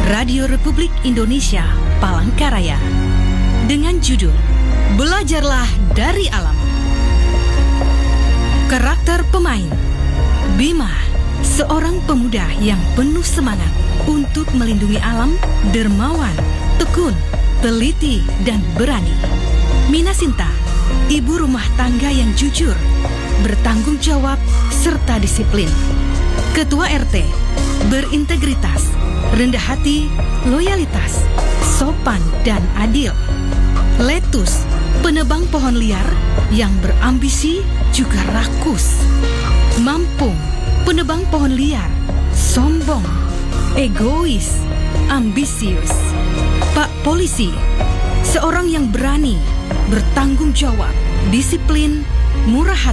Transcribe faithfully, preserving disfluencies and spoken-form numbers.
Radio Republik Indonesia Palangkaraya dengan judul Belajarlah dari Alam. Karakter pemain: Bima, seorang pemuda yang penuh semangat untuk melindungi alam, dermawan, tekun, teliti, dan berani. Minasinta, ibu rumah tangga yang jujur, bertanggung jawab, serta disiplin. Ketua R T, berintegritas, rendah hati, loyalitas, sopan, dan adil. Letus, penebang pohon liar yang berambisi juga rakus. Mampung, penebang pohon liar, sombong, egois, ambisius. Pak Polisi, seorang yang berani, bertanggung jawab, disiplin, murah hati,